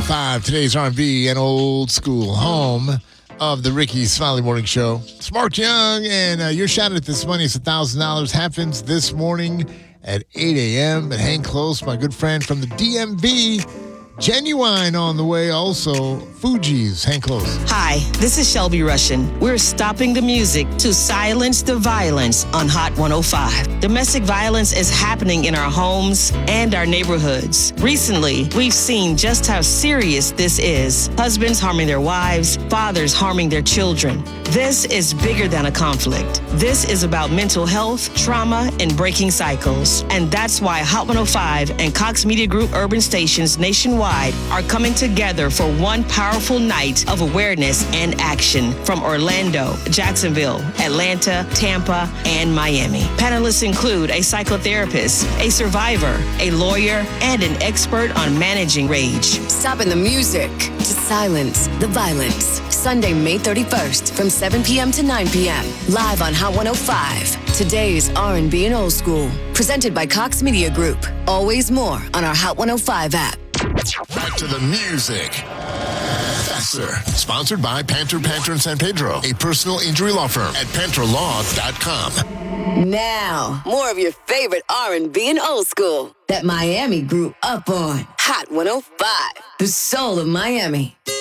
105, today's R&B and old school home of the Ricky Smiley Morning Show. Smart Young, and your shot at this money is $1,000. Happens this morning at 8 a.m. But hang close, my good friend from the DMV, Genuine on the way. Also, Fuji's. Hang close. Hi, this is Shelby Russian. We're stopping the music to silence the violence on Hot 105. Domestic violence is happening in our homes and our neighborhoods. Recently, we've seen just how serious this is. Husbands harming their wives, fathers harming their children. This is bigger than a conflict. This is about mental health, trauma, and breaking cycles. And that's why Hot 105 and Cox Media Group urban stations nationwide are coming together for one powerful night of awareness and action from Orlando, Jacksonville, Atlanta, Tampa, and Miami. Panelists include a psychotherapist, a survivor, a lawyer, and an expert on managing rage. Stopping the music to silence the violence. Sunday, May 31st from 7 p.m. to 9 p.m. Live on Hot 105. Today's R&B and old school. Presented by Cox Media Group. Always more on our Hot 105 app. Back to the music. Faster. Sponsored by Panther in San Pedro, a personal injury law firm at PantherLaw.com. Now, more of your favorite R&B and old school that Miami grew up on. Hot 105, the soul of Miami.